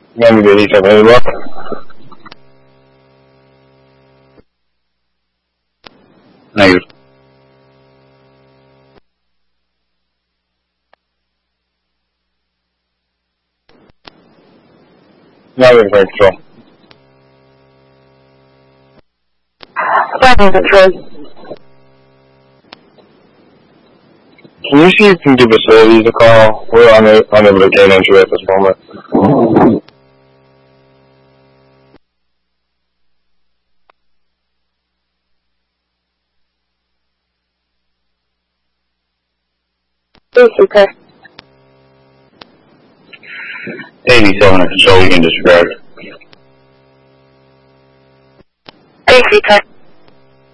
Miami Dade Heat available. Negative. Miami control. Miami control. Can you see if you can give facilities a call? We're unable to gain entry at this moment. ACK. 87 control, you can disregard. ACK.